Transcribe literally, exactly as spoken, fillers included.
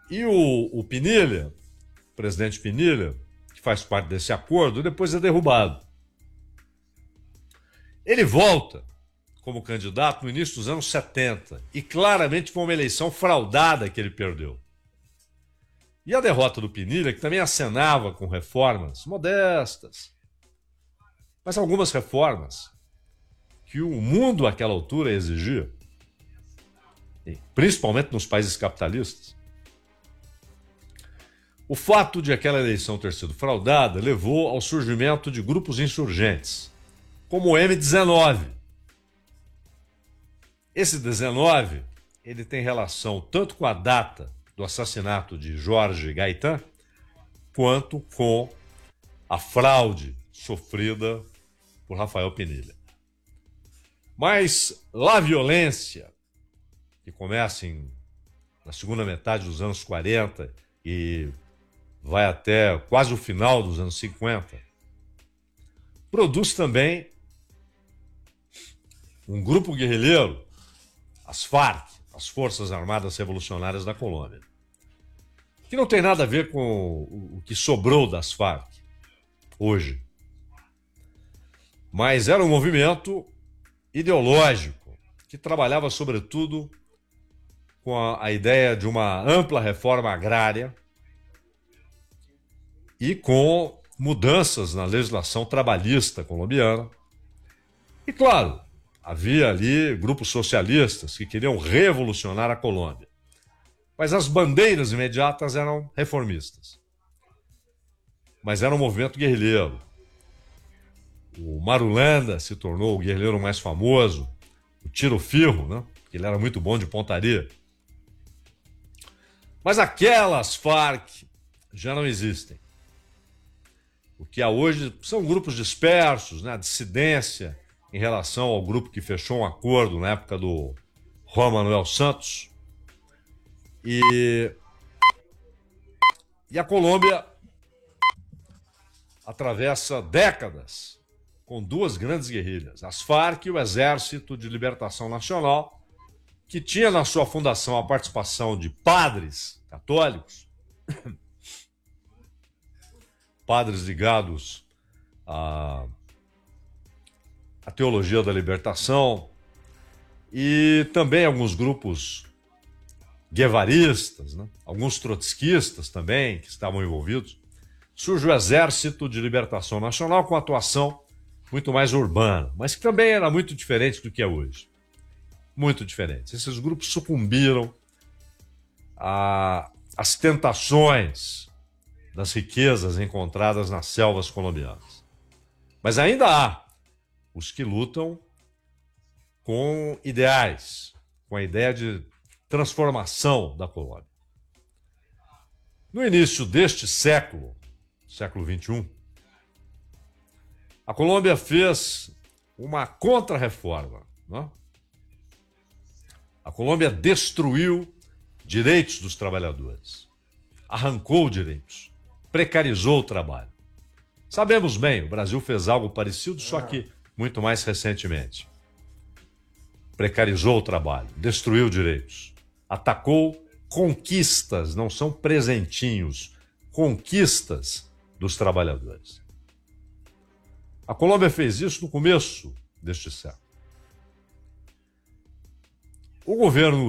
E o, o Pinilla, o presidente Pinilla, que faz parte desse acordo, depois é derrubado. Ele volta como candidato no início dos anos setenta e claramente foi uma eleição fraudada que ele perdeu. E a derrota do Pinilla, que também acenava com reformas modestas, mas algumas reformas que o mundo àquela altura exigia, principalmente nos países capitalistas. O fato de aquela eleição ter sido fraudada levou ao surgimento de grupos insurgentes, como o M dezenove. Esse dezenove, ele tem relação tanto com a data do assassinato de Jorge Gaetan, quanto com a fraude sofrida por Rafael Pinilla. Mas La Violência, que começa em, na segunda metade dos anos quarenta e vai até quase o final dos anos cinquenta, produz também um grupo guerrilheiro, as Farc, as Forças Armadas Revolucionárias da Colômbia, que não tem nada a ver com o que sobrou das Farc hoje, mas era um movimento ideológico que trabalhava sobretudo com a, a ideia de uma ampla reforma agrária e com mudanças na legislação trabalhista colombiana. E, claro, havia ali grupos socialistas que queriam revolucionar a Colômbia. Mas as bandeiras imediatas eram reformistas. Mas era um movimento guerrilheiro. O Marulanda se tornou o guerrilheiro mais famoso, o Tiro Firro, né? Porque ele era muito bom de pontaria. Mas aquelas Farc já não existem. O que há hoje são grupos dispersos, né? A dissidência em relação ao grupo que fechou um acordo na época do Juan Manuel Santos. E, e a Colômbia atravessa décadas com duas grandes guerrilhas, as Farc e o Exército de Libertação Nacional, que tinha na sua fundação a participação de padres católicos, padres ligados à, à teologia da libertação, e também alguns grupos guevaristas, né? Alguns trotskistas também que estavam envolvidos. Surge o Exército de Libertação Nacional com atuação muito mais urbana, mas que também era muito diferente do que é hoje. Muito diferente. Esses grupos sucumbiram às tentações das riquezas encontradas nas selvas colombianas. Mas ainda há os que lutam com ideais, com a ideia de transformação da Colômbia. No início deste século, século vinte e um, a Colômbia fez uma contra-reforma, né? A Colômbia destruiu direitos dos trabalhadores, arrancou direitos, precarizou o trabalho. Sabemos bem, o Brasil fez algo parecido, só que muito mais recentemente. Precarizou o trabalho, destruiu direitos, atacou conquistas, não são presentinhos, conquistas dos trabalhadores. A Colômbia fez isso no começo deste século. O governo